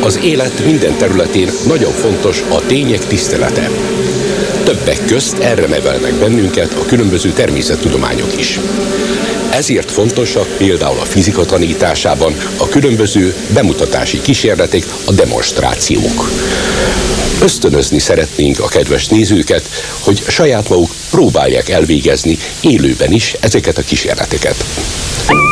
Az élet minden területén nagyon fontos a tények tisztelete. Többek közt erre nevelnek bennünket a különböző természettudományok is. Ezért fontosak például a fizika tanításában a különböző bemutatási kísérletek, a demonstrációk. Ösztönözni szeretnénk a kedves nézőket, hogy saját maguk próbálják elvégezni élőben is ezeket a kísérleteket.